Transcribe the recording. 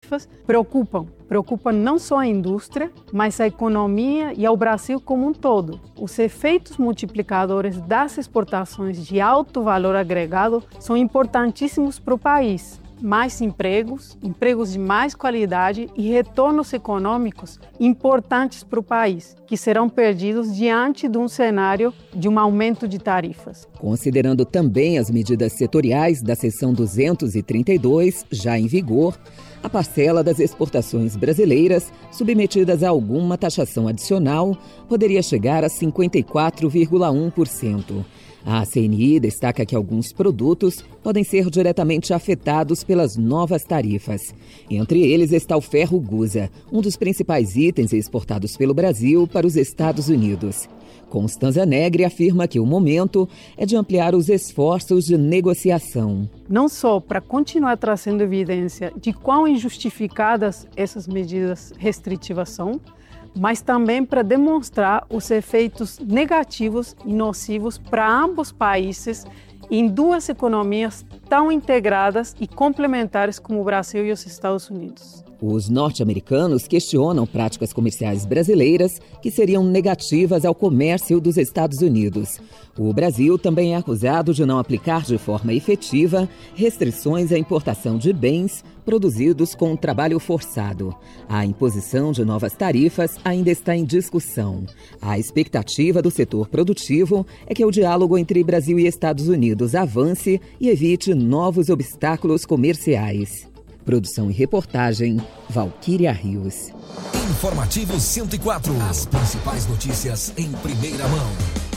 tarifas preocupam não só a indústria, mas a economia e ao Brasil como um todo. Os efeitos multiplicadores das exportações de alto valor agregado são importantíssimos para o país. Mais empregos de mais qualidade e retornos econômicos importantes para o país, que serão perdidos diante de um cenário de um aumento de tarifas. Considerando também as medidas setoriais da seção 232, já em vigor, a parcela das exportações brasileiras submetidas a alguma taxação adicional poderia chegar a 54,1%. A CNI destaca que alguns produtos podem ser diretamente afetados pelas novas tarifas. Entre eles está o ferro gusa, um dos principais itens exportados pelo Brasil para os Estados Unidos. Constanza Negri afirma que o momento é de ampliar os esforços de negociação. Não só para continuar trazendo evidência de quão injustificadas essas medidas restritivas são, mas também para demonstrar os efeitos negativos e nocivos para ambos países em duas economias tão integradas e complementares como o Brasil e os Estados Unidos. Os norte-americanos questionam práticas comerciais brasileiras que seriam negativas ao comércio dos Estados Unidos. O Brasil também é acusado de não aplicar de forma efetiva restrições à importação de bens produzidos com trabalho forçado. A imposição de novas tarifas ainda está em discussão. A expectativa do setor produtivo é que o diálogo entre Brasil e Estados Unidos avance e evite novos obstáculos comerciais. Produção e reportagem, Valquíria Rios. Informativo 104. As principais notícias em primeira mão.